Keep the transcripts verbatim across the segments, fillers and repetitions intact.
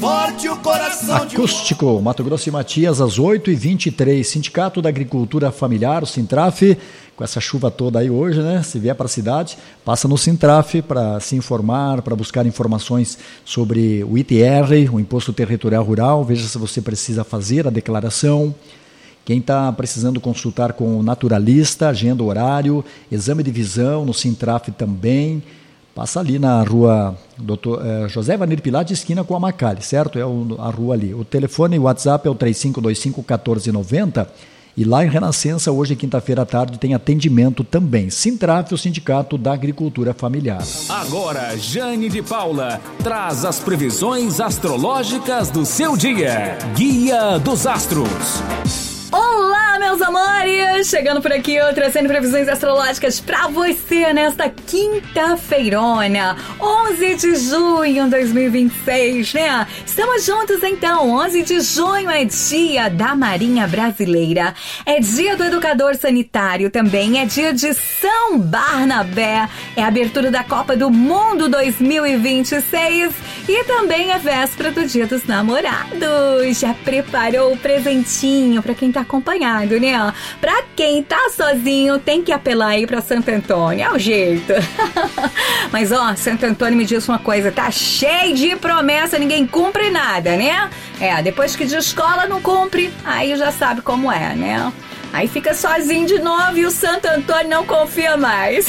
forte o coração. Acústico, Mato Grosso e Matias, às oito e vinte e três. Sindicato da Agricultura Familiar, o Sintraf, com essa chuva toda aí hoje, né? Se vier para a cidade, passa no Sintraf para se informar, para buscar informações sobre o I T R, o Imposto Territorial Rural. Veja se você precisa fazer a declaração. Quem está precisando consultar com o naturalista, agenda, horário, exame de visão no Sintraf também. Passa ali na rua doutor eh, José Vanir Pilar, de esquina com a Macali, certo? É o, a rua ali. O telefone e o WhatsApp é o três cinco dois cinco, um quatro nove zero. E lá em Renascença, hoje, quinta-feira à tarde, tem atendimento também. Sintraf, o Sindicato da Agricultura Familiar. Agora, Jane de Paula traz as previsões astrológicas do seu dia. Guia dos Astros. Olá, meus amores! Chegando por aqui, eu trazendo previsões astrológicas pra você nesta quinta-feirona, onze de junho de dois mil e vinte e seis, né? Estamos juntos então, onze de junho é dia da Marinha Brasileira, é dia do Educador Sanitário também, é dia de São Barnabé, é a abertura da Copa do Mundo dois mil e vinte e seis e também é véspera do Dia dos Namorados. Já preparou o presentinho pra quem tá acompanhado, né? Pra quem tá sozinho, tem que apelar aí pra Santo Antônio, é o jeito. Mas ó, Santo Antônio me diz uma coisa, tá cheio de promessa, ninguém cumpre nada, né? É, depois que de escola não cumpre, aí já sabe como é, né? Aí fica sozinho de novo e o Santo Antônio não confia mais.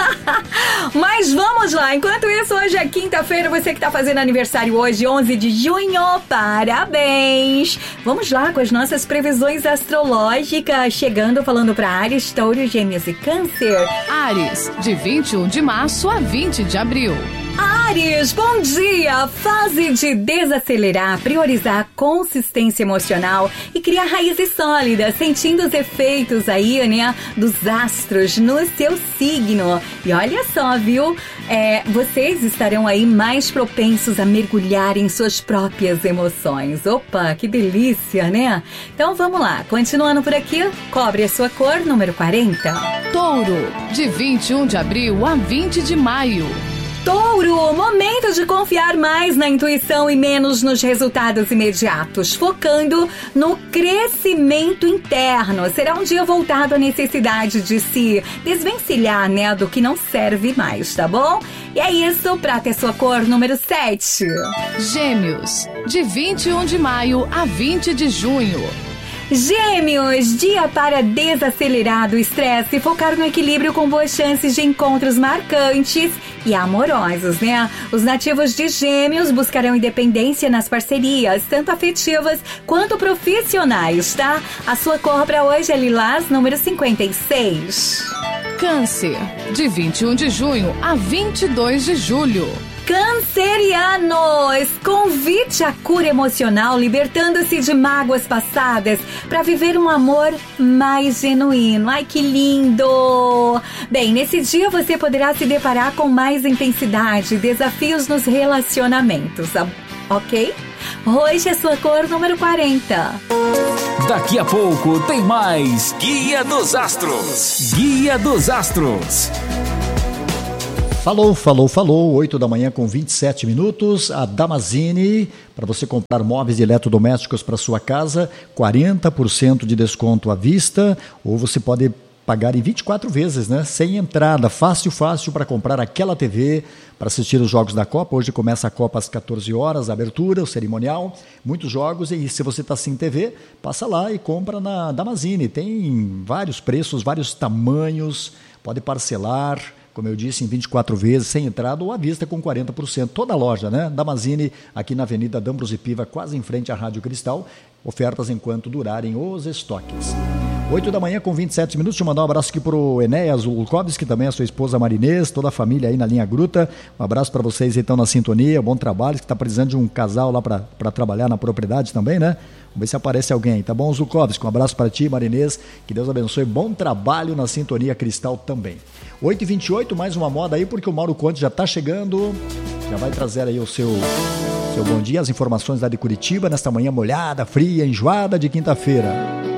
Mas vamos lá, enquanto isso, hoje é quinta-feira, você que tá fazendo aniversário hoje, onze de junho, parabéns! Vamos lá com as nossas previsões astrológicas, chegando falando para Áries, Touro, Gêmeos e Câncer. Áries, de vinte e um de março a vinte de abril. Áries, bom dia! Fase de desacelerar, priorizar a consistência emocional e criar raízes sólidas, sentindo os efeitos aí, né, dos astros no seu signo. E olha só, viu? É, vocês estarão aí mais propensos a mergulhar em suas próprias emoções. Opa, que delícia, né? Então vamos lá, continuando por aqui, cobre a sua cor, número quarenta. Touro, de vinte e um de abril a vinte de maio. Touro, momento de confiar mais na intuição e menos nos resultados imediatos, focando no crescimento interno. Será um dia voltado à necessidade de se desvencilhar, né, do que não serve mais, tá bom? E é isso, pra ter sua cor número sete. Gêmeos, de vinte e um de maio a vinte de junho. Gêmeos, dia para desacelerar do estresse e focar no equilíbrio com boas chances de encontros marcantes e amorosos, né? Os nativos de Gêmeos buscarão independência nas parcerias, tanto afetivas quanto profissionais, tá? A sua cor para hoje é lilás, número cinquenta e seis. Câncer, de vinte e um de junho a vinte e dois de julho. Cancerianos, convite à cura emocional, libertando-se de mágoas passadas para viver um amor mais genuíno. Ai, que lindo! Bem, nesse dia você poderá se deparar com mais intensidade, desafios nos relacionamentos, ok? Hoje é sua cor número quarenta. Daqui a pouco tem mais Guia dos Astros. Guia dos Astros. Falou, falou, falou, oito da manhã com vinte e sete minutos, a Damazini, para você comprar móveis e eletrodomésticos para sua casa, quarenta por cento de desconto à vista, ou você pode pagar em vinte e quatro vezes, né? Sem entrada, fácil, fácil para comprar aquela T V, para assistir os jogos da Copa. Hoje começa a Copa às quatorze horas, a abertura, o cerimonial, muitos jogos, e se você está sem T V, passa lá e compra na Damazini, tem vários preços, vários tamanhos, pode parcelar, como eu disse, em vinte e quatro vezes, sem entrada ou à vista com quarenta por cento. Toda a loja, né? Damazini, aqui na Avenida D'Ambrosio Piva, quase em frente à Rádio Cristal. Ofertas enquanto durarem os estoques. oito da manhã com vinte e sete minutos. Deixa eu mandar um abraço aqui para o Enéas Ulkovski, também a sua esposa Marinês, toda a família aí na linha Gruta. Um abraço para vocês então na sintonia, bom trabalho, que está precisando de um casal lá para trabalhar na propriedade também, né? Vamos ver se aparece alguém, tá bom, Zulkovski? Um abraço para ti, Marinês, que Deus abençoe, bom trabalho na sintonia Cristal também. oito e vinte e oito, mais uma moda aí, porque o Mauro Conte já está chegando, já vai trazer aí o seu, seu bom dia, as informações lá de Curitiba, nesta manhã molhada, fria, enjoada de quinta-feira.